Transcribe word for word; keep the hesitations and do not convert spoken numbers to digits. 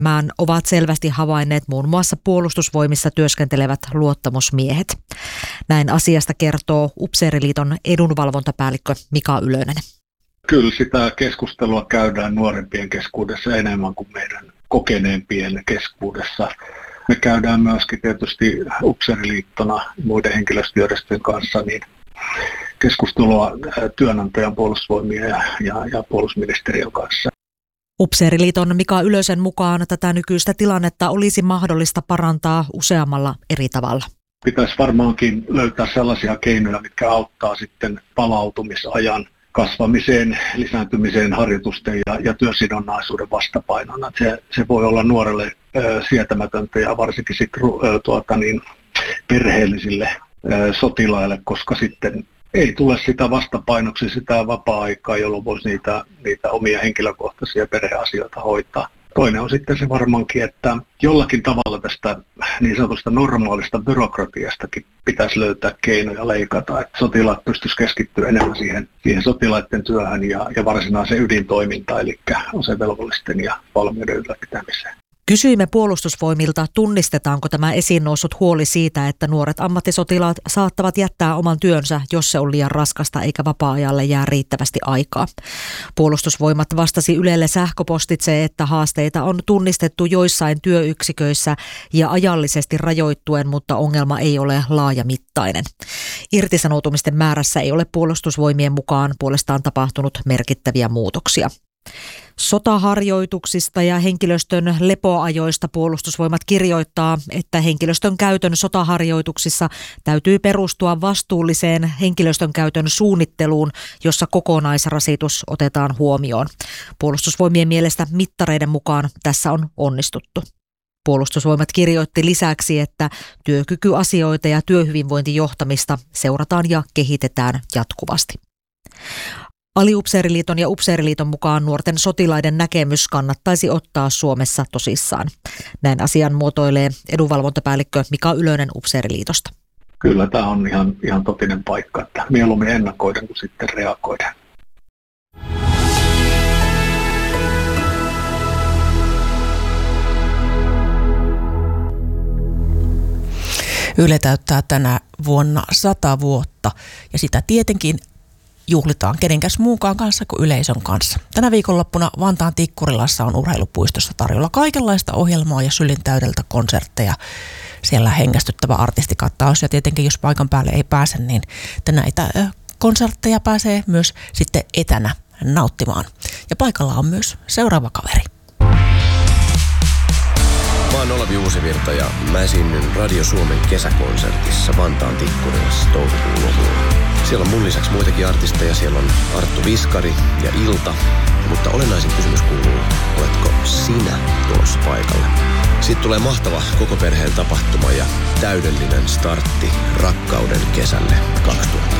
Tämän ovat selvästi havainneet muun muassa Puolustusvoimissa työskentelevät luottamusmiehet. Näin asiasta kertoo Upseeriliiton edunvalvontapäällikkö Mika Ylönen. Kyllä sitä keskustelua käydään nuorempien keskuudessa enemmän kuin meidän kokeneempien keskuudessa. Me käydään myöskin tietysti Upseeriliittona muiden henkilöstöjärjestöjen kanssa niin keskustelua työnantajan, Puolustusvoimien ja, ja, ja puolustusministeriön kanssa. Upseeriliiton Mika Ylösen mukaan tätä nykyistä tilannetta olisi mahdollista parantaa useammalla eri tavalla. Pitäisi varmaankin löytää sellaisia keinoja, mitkä auttaa sitten palautumisajan kasvamiseen, lisääntymiseen, harjoitusten ja, ja työsidonnaisuuden vastapainona. Se, se voi olla nuorelle ö, sietämätöntä ja varsinkin sit, ö, tuota, niin, perheellisille ö, sotilaille, koska sitten ei tule sitä vastapainoksi sitä vapaa-aikaa, jolloin voisi niitä, niitä omia henkilökohtaisia perheasioita hoitaa. Toinen on sitten se varmaankin, että jollakin tavalla tästä niin sanotusta normaalista byrokratiastakin pitäisi löytää keinoja leikata, että sotilaat pystyisivät keskittyä enemmän siihen, siihen sotilaiden työhön ja, ja varsinaiseen ydintoimintaan, eli asevelvollisten ja valmiuden ylläpitämiseen. Kysyimme Puolustusvoimilta, tunnistetaanko tämä esiin noussut huoli siitä, että nuoret ammattisotilaat saattavat jättää oman työnsä, jos se on liian raskasta eikä vapaa-ajalle jää riittävästi aikaa. Puolustusvoimat vastasi Ylelle sähköpostitse, että haasteita on tunnistettu joissain työyksiköissä ja ajallisesti rajoittuen, mutta ongelma ei ole laajamittainen. Irtisanoutumisten määrässä ei ole Puolustusvoimien mukaan puolestaan tapahtunut merkittäviä muutoksia. Sotaharjoituksista ja henkilöstön lepoajoista Puolustusvoimat kirjoittaa, että henkilöstön käytön sotaharjoituksissa täytyy perustua vastuulliseen henkilöstön käytön suunnitteluun, jossa kokonaisrasitus otetaan huomioon. Puolustusvoimien mielestä mittareiden mukaan tässä on onnistuttu. Puolustusvoimat kirjoitti lisäksi, että työkykyasioita ja työhyvinvointijohtamista seurataan ja kehitetään jatkuvasti. Aliupseeriliiton ja Upseeriliiton mukaan nuorten sotilaiden näkemys kannattaisi ottaa Suomessa tosissaan. Näin asian muotoilee edunvalvontapäällikkö Mika Ylönen Upseeriliitosta. Kyllä tämä on ihan, ihan totinen paikka, että mieluummin ennakoiden kuin sitten reagoiden. Yle täyttää tänä vuonna sata vuotta ja sitä tietenkin juhlitaan kenenkäs muunkaan kanssa kuin yleisön kanssa. Tänä viikonloppuna Vantaan Tikkurilassa on urheilupuistossa tarjolla kaikenlaista ohjelmaa ja sylin täydeltä konsertteja. Siellä hengästyttävä artistikattaus ja tietenkin jos paikan päälle ei pääse, niin näitä konsertteja pääsee myös sitten etänä nauttimaan. Ja paikalla on myös seuraava kaveri. Mä oon Olavi Uusivirta ja mä esiinnyn Radio Suomen kesäkonsertissa Vantaan Tikkurilassa toukokuun lopulla. Siellä on mun lisäksi muitakin artisteja. Siellä on Arttu Viskari ja Ilta. Mutta olennaisin kysymys kuuluu, oletko sinä tulossa paikalle? Siitä tulee mahtava koko perheen tapahtuma ja täydellinen startti rakkauden kesälle kaksituhatta